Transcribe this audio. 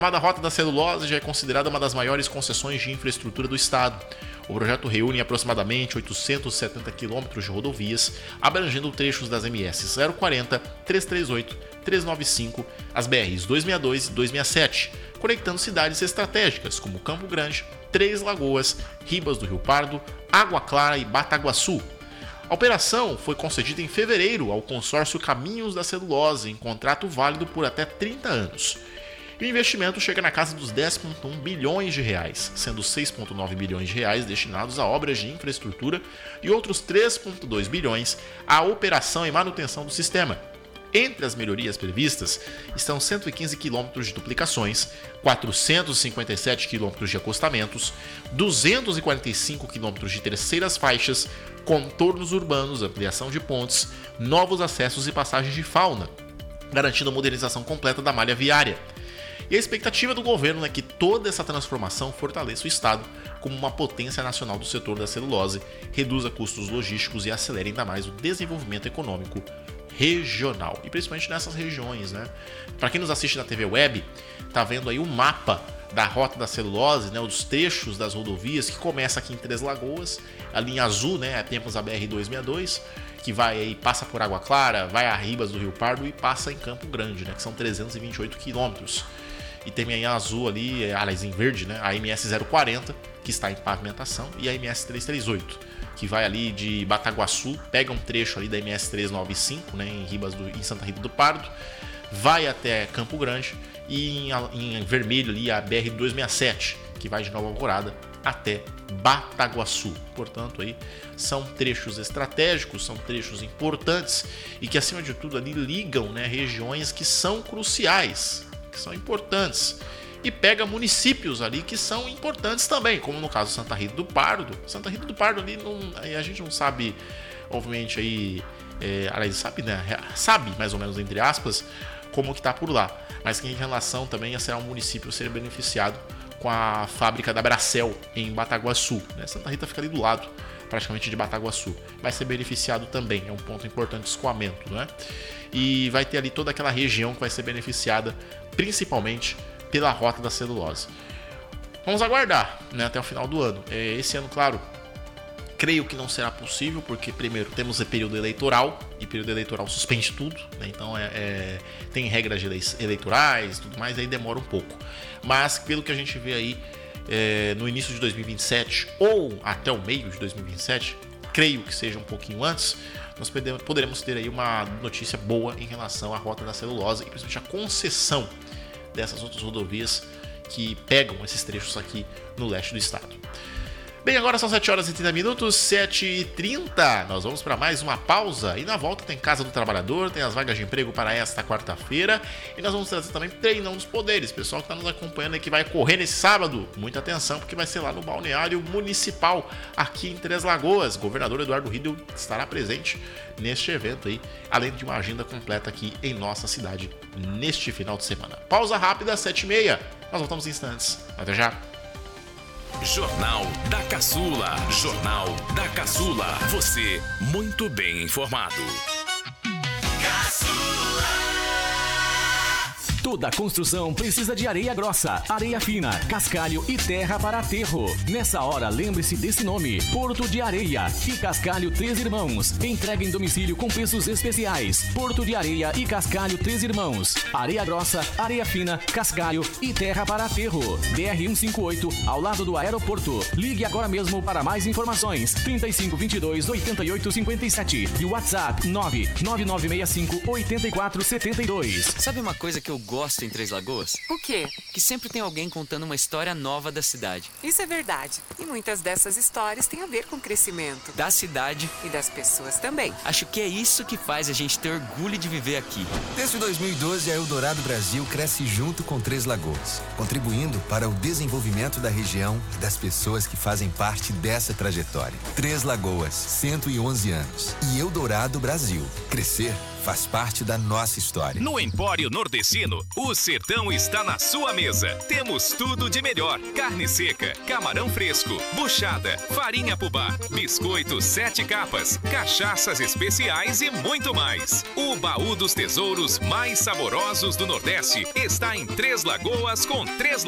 A chamada Rota da Celulose já é considerada uma das maiores concessões de infraestrutura do estado. O projeto reúne aproximadamente 870 quilômetros de rodovias, abrangendo trechos das MS 040, 338, 395, as BRs 262 e 267, conectando cidades estratégicas como Campo Grande, Três Lagoas, Ribas do Rio Pardo, Água Clara e Bataguaçu. A operação foi concedida em fevereiro ao consórcio Caminhos da Celulose, em contrato válido por até 30 anos. E o investimento chega na casa dos 10,1 bilhões de reais, sendo 6,9 bilhões de reais destinados a obras de infraestrutura e outros 3,2 bilhões à operação e manutenção do sistema. Entre as melhorias previstas estão 115 quilômetros de duplicações, 457 quilômetros de acostamentos, 245 quilômetros de terceiras faixas, contornos urbanos, ampliação de pontes, novos acessos e passagens de fauna, garantindo a modernização completa da malha viária. E a expectativa do governo é que toda essa transformação fortaleça o Estado como uma potência nacional do setor da celulose, reduza custos logísticos e acelere ainda mais o desenvolvimento econômico regional, e principalmente nessas regiões, né? Para quem nos assiste na TV Web, tá vendo aí o mapa da Rota da Celulose, né, os trechos das rodovias que começa aqui em Três Lagoas, a linha azul, né, temos a BR-262, que vai aí, passa por Água Clara, vai a Ribas do Rio Pardo e passa em Campo Grande, né, que são 328 quilômetros. E tem aí a azul ali, aliás, em verde, né, a MS 040, que está em pavimentação, e a MS 338, que vai ali de Bataguaçu, pega um trecho ali da MS 395, né, em Santa Rita do Pardo, vai até Campo Grande, e em vermelho ali a BR 267, que vai de Nova Alvorada até Bataguaçu. Portanto, aí são trechos estratégicos, são trechos importantes e que, acima de tudo, ali ligam, né, regiões que são cruciais, que são importantes, e pega municípios ali que são importantes também, como no caso Santa Rita do Pardo. Santa Rita do Pardo ali a gente não sabe, obviamente, aí, aliás, sabe, né? Sabe mais ou menos, entre aspas, como que tá por lá, mas que em relação também a ser um município ser beneficiado com a fábrica da Bracel em Bataguaçu, né? Santa Rita fica ali do lado, praticamente, de Bataguaçu, vai ser beneficiado também, é um ponto importante de escoamento, né? E vai ter ali toda aquela região que vai ser beneficiada principalmente pela Rota da Celulose. Vamos aguardar, né, até o final do ano. Esse ano, claro, creio que não será possível, porque primeiro temos o período eleitoral, e período eleitoral suspende tudo, né? Então tem regras eleitorais e tudo mais, aí demora um pouco. Mas pelo que a gente vê aí no início de 2027 ou até o meio de 2027, creio que seja um pouquinho antes, nós poderemos ter aí uma notícia boa em relação à Rota da Celulose e principalmente a concessão dessas outras rodovias que pegam esses trechos aqui no leste do estado. Bem, agora são 7 horas e 30 minutos, 7h30. Nós vamos para mais uma pausa e na volta tem Casa do Trabalhador, tem as vagas de emprego para esta quarta-feira e nós vamos trazer também Treinão dos Poderes. Pessoal que está nos acompanhando e que vai correr nesse sábado, muita atenção porque vai ser lá no Balneário Municipal, aqui em Três Lagoas. O governador Eduardo Riedel estará presente neste evento aí, além de uma agenda completa aqui em nossa cidade neste final de semana. Pausa rápida, 7h30. Nós voltamos em instantes. Até já. Jornal da Caçula. Jornal da Caçula. Você muito bem informado. Toda construção precisa de areia grossa, areia fina, cascalho e terra para aterro. Nessa hora, lembre-se desse nome: Porto de Areia e Cascalho Três Irmãos. Entrega em domicílio com preços especiais. Porto de Areia e Cascalho Três Irmãos. Areia grossa, areia fina, cascalho e terra para aterro. BR-158, ao lado do aeroporto. Ligue agora mesmo para mais informações. 3522-8857 e WhatsApp 99965-8472. Sabe uma coisa que eu gosto em Três Lagoas? O quê? Que sempre tem alguém contando uma história nova da cidade. Isso é verdade. E muitas dessas histórias têm a ver com o crescimento Da cidade. e das pessoas também. Acho que é isso que faz a gente ter orgulho de viver aqui. Desde 2012, a Eldorado Brasil cresce junto com Três Lagoas, contribuindo para o desenvolvimento da região e das pessoas que fazem parte dessa trajetória. Três Lagoas, 111 anos. E Eldorado Brasil. Crescer faz parte da nossa história. No Empório Nordestino, Oferecimento: o Sertão está na sua mesa. Temos tudo de melhor: carne seca, camarão fresco, buchada, farinha pubá, biscoitos 7 capas, cachaças especiais e muito mais. O baú dos tesouros mais saborosos do Nordeste está em Três Lagoas com Três